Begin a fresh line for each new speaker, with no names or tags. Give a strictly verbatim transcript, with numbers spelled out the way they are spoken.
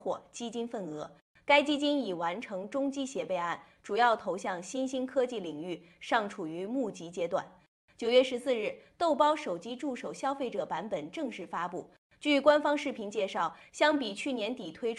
获基金份额。该基金已完成中基协备案，主要投向新兴科技领域，尚处于募集阶段。九月十四日，豆包手机助手消费者版本正式发布。据官方视频介绍，相比去年底推出